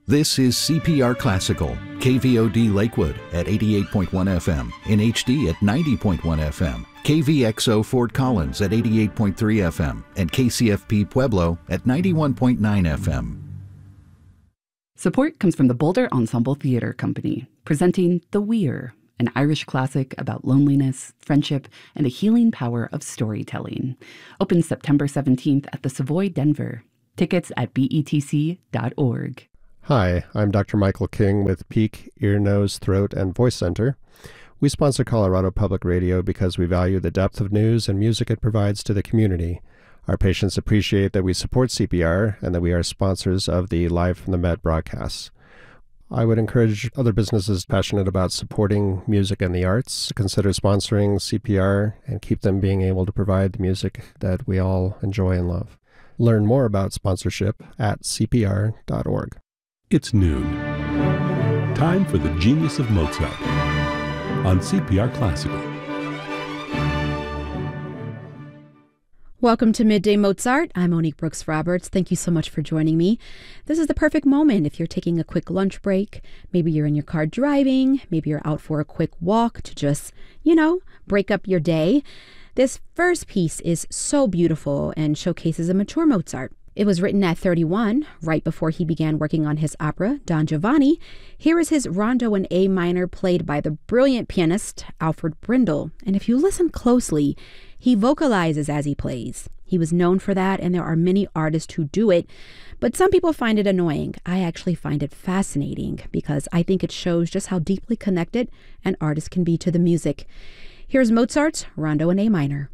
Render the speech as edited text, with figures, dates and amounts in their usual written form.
This is CPR Classical, KVOD Lakewood at 88.1 FM, in HD at 90.1 FM, KVXO Fort Collins at 88.3 FM, and KCFP Pueblo at 91.9 FM. Support comes from the Boulder Ensemble Theatre Company, presenting The Weir, an Irish classic about loneliness, friendship, and the healing power of storytelling. Opens September 17th at the Savoy Denver. Tickets at betc.org. Hi, I'm Dr. Michael King with Peak Ear, Nose, Throat, and Voice Center. We sponsor Colorado Public Radio because we value the depth of news and music it provides to the community. Our patients appreciate that we support CPR and that we are sponsors of the Live from the Met broadcasts. I would encourage other businesses passionate about supporting music and the arts to consider sponsoring CPR and keep them being able to provide the music that we all enjoy and love. Learn more about sponsorship at cpr.org. It's noon. Time for the Genius of Mozart on CPR Classical. Welcome to Midday Mozart. I'm Monique Brooks Roberts. Thank you so much for joining me. This is the perfect moment if you're taking a quick lunch break. Maybe you're in your car driving. Maybe you're out for a quick walk to just, break up your day. This first piece is so beautiful and showcases a mature Mozart. It was written at 31, right before he began working on his opera, Don Giovanni. Here is his rondo in A minor, played by the brilliant pianist Alfred Brindle. And if you listen closely, he vocalizes as he plays. He was known for that, and there are many artists who do it. But some people find it annoying. I actually find it fascinating because I think it shows just how deeply connected an artist can be to the music. Here's Mozart's Rondo in A minor.